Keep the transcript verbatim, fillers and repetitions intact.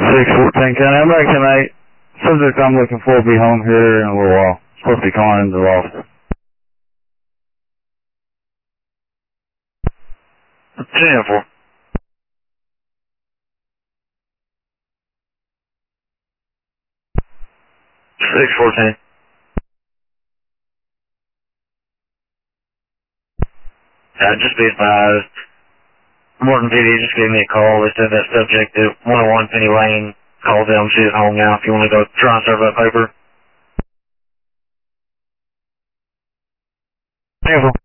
six fourteen County, I'm back tonight. Subject I'm looking for will be home here in a little while. Supposed to be calling into the office. ten four. six fourteen. Uh, just be advised. Morton P D just gave me a call. They said that subject at one oh one Penny Lane called them. She's home now if you want to go try and serve that paper. ten four.